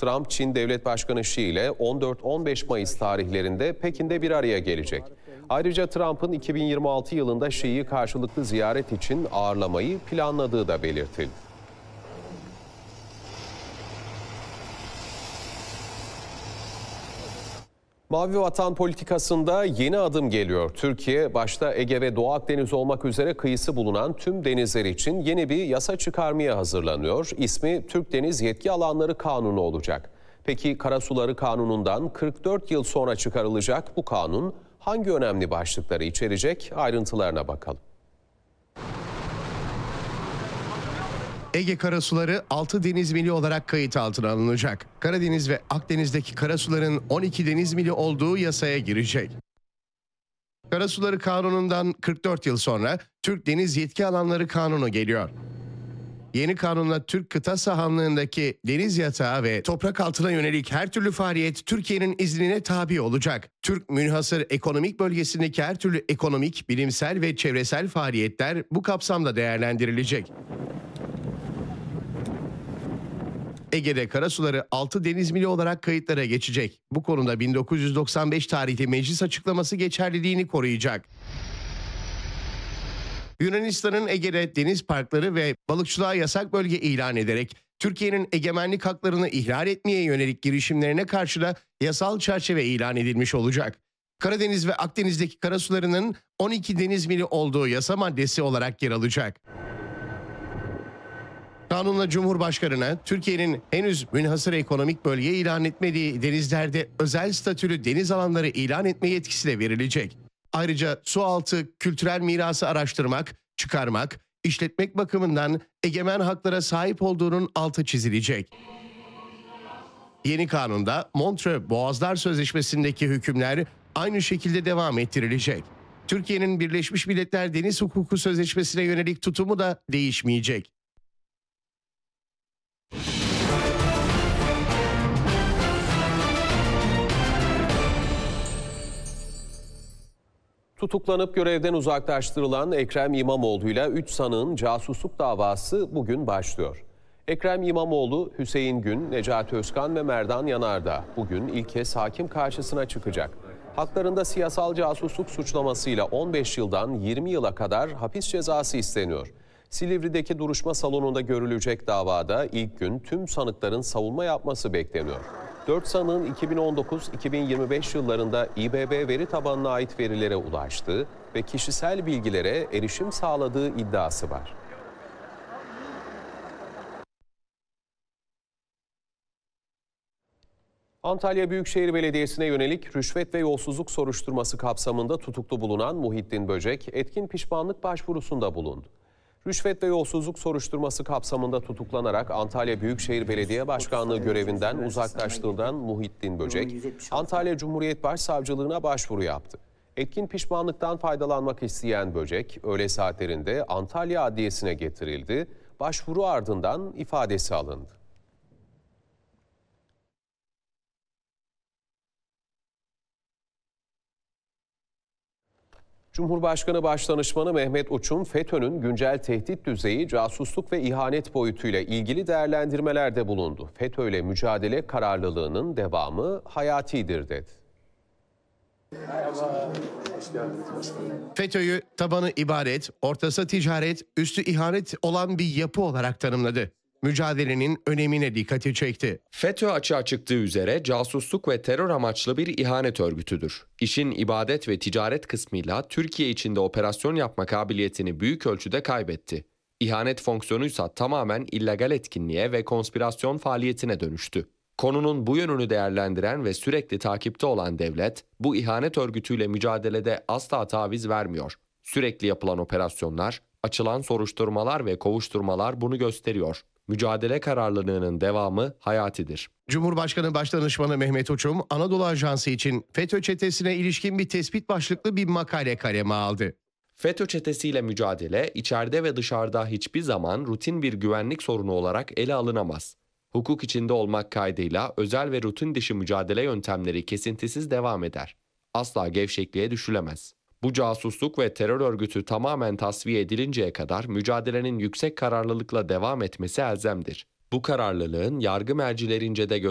Trump, Çin Devlet Başkanı Xi ile 14-15 Mayıs tarihlerinde Pekin'de bir araya gelecek. Ayrıca Trump'ın 2026 yılında Xi'yi karşılıklı ziyaret için ağırlamayı planladığı da belirtildi. Mavi Vatan politikasında yeni adım geliyor. Türkiye, başta Ege ve Doğu Akdeniz olmak üzere kıyısı bulunan tüm denizler için yeni bir yasa çıkarmaya hazırlanıyor. İsmi Türk Deniz Yetki Alanları Kanunu olacak. Peki Karasuları Kanunu'ndan 44 yıl sonra çıkarılacak bu kanun hangi önemli başlıkları içerecek? Ayrıntılarına bakalım. Ege karasuları 6 deniz mili olarak kayıt altına alınacak. Karadeniz ve Akdeniz'deki karasuların 12 deniz mili olduğu yasaya girecek. Karasuları Kanunu'ndan 44 yıl sonra Türk Deniz Yetki Alanları Kanunu geliyor. Yeni kanunla Türk kıta sahanlığındaki deniz yatağı ve toprak altına yönelik her türlü faaliyet Türkiye'nin iznine tabi olacak. Türk münhasır ekonomik bölgesindeki her türlü ekonomik, bilimsel ve çevresel faaliyetler bu kapsamda değerlendirilecek. Ege'de karasuları 6 deniz mili olarak kayıtlara geçecek. Bu konuda 1995 tarihli meclis açıklaması geçerliliğini koruyacak. Yunanistan'ın Ege'de deniz parkları ve balıkçılığa yasak bölge ilan ederek Türkiye'nin egemenlik haklarını ihlal etmeye yönelik girişimlerine karşı da yasal çerçeve ilan edilmiş olacak. Karadeniz ve Akdeniz'deki karasularının 12 deniz mili olduğu yasa maddesi olarak yer alacak. Kanunla Cumhurbaşkanı'na Türkiye'nin henüz münhasır ekonomik bölge ilan etmediği denizlerde özel statülü deniz alanları ilan etme yetkisi de verilecek. Ayrıca sualtı kültürel mirası araştırmak, çıkarmak, işletmek bakımından egemen haklara sahip olduğunun altı çizilecek. Yeni kanunda Montreux Boğazlar Sözleşmesi'ndeki hükümler aynı şekilde devam ettirilecek. Türkiye'nin Birleşmiş Milletler Deniz Hukuku Sözleşmesi'ne yönelik tutumu da değişmeyecek. Tutuklanıp görevden uzaklaştırılan Ekrem İmamoğlu ile 3 sanığın casusluk davası bugün başlıyor. Ekrem İmamoğlu, Hüseyin Gün, Necati Özkan ve Merdan Yanardağ bugün ilk kez hakim karşısına çıkacak. Haklarında siyasal casusluk suçlamasıyla 15 yıldan 20 yıla kadar hapis cezası isteniyor. Silivri'deki duruşma salonunda görülecek davada ilk gün tüm sanıkların savunma yapması bekleniyor. 4 sanığın 2019-2025 yıllarında İBB veri tabanına ait verilere ulaştığı ve kişisel bilgilere erişim sağladığı iddiası var. Antalya Büyükşehir Belediyesi'ne yönelik rüşvet ve yolsuzluk soruşturması kapsamında tutuklu bulunan Muhittin Böcek, etkin pişmanlık başvurusunda bulundu. Rüşvet ve yolsuzluk soruşturması kapsamında tutuklanarak Antalya Büyükşehir Belediye Başkanlığı görevinden uzaklaştırılan Muhittin Böcek, Antalya Cumhuriyet Başsavcılığına başvuru yaptı. Etkin pişmanlıktan faydalanmak isteyen Böcek, öğle saatlerinde Antalya Adliyesi'ne getirildi. Başvuru ardından ifadesi alındı. Cumhurbaşkanı Başdanışmanı Mehmet Uç'un FETÖ'nün güncel tehdit düzeyi, casusluk ve ihanet boyutuyla ilgili değerlendirmelerde bulundu. FETÖ'yle mücadele kararlılığının devamı hayatidir dedi. FETÖ'yü tabanı ibaret, ortası ticaret, üstü ihanet olan bir yapı olarak tanımladı. Mücadelenin önemine dikkati çekti. FETÖ açığa çıktığı üzere casusluk ve terör amaçlı bir ihanet örgütüdür. İşin ibadet ve ticaret kısmıyla Türkiye içinde operasyon yapma kabiliyetini büyük ölçüde kaybetti. İhanet fonksiyonuysa tamamen illegal etkinliğe ve konspirasyon faaliyetine dönüştü. Konunun bu yönünü değerlendiren ve sürekli takipte olan devlet, bu ihanet örgütüyle mücadelede asla taviz vermiyor. Sürekli yapılan operasyonlar, açılan soruşturmalar ve kovuşturmalar bunu gösteriyor. Mücadele kararlılığının devamı hayatidir. Cumhurbaşkanı Başdanışmanı Mehmet Uçum, Anadolu Ajansı için FETÖ çetesine ilişkin bir tespit başlıklı bir makale kaleme aldı. FETÖ çetesiyle mücadele, içeride ve dışarıda hiçbir zaman rutin bir güvenlik sorunu olarak ele alınamaz. Hukuk içinde olmak kaydıyla özel ve rutin dışı mücadele yöntemleri kesintisiz devam eder. Asla gevşekliğe düşülemez. Bu casusluk ve terör örgütü tamamen tasfiye edilinceye kadar mücadelenin yüksek kararlılıkla devam etmesi elzemdir. Bu kararlılığın yargı mercilerince de